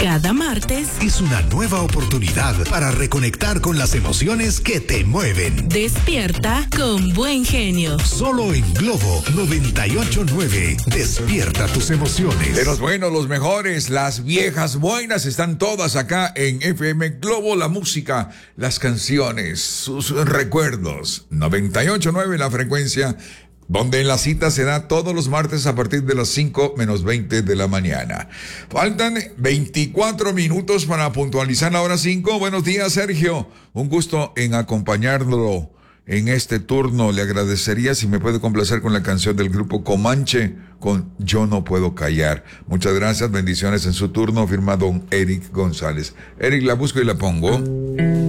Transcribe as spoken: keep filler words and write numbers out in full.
Cada martes es una nueva oportunidad para reconectar con las emociones que te mueven. Despierta con buen genio. Solo en Globo noventa y ocho punto nueve. Despierta tus emociones. De los buenos, los mejores, las viejas buenas están todas acá en F M Globo. La música, las canciones, sus recuerdos. noventa y ocho punto nueve la frecuencia, donde la cita se da todos los martes a partir de las cinco menos veinte de la mañana. Faltan veinticuatro minutos para puntualizar la hora cinco. Buenos días, Sergio. Un gusto en acompañarlo en este turno. Le agradecería si me puede complacer con la canción del grupo Comanche, con Yo No Puedo Callar. Muchas gracias, bendiciones en su turno. Firma don Eric González. Eric, la busco y la pongo.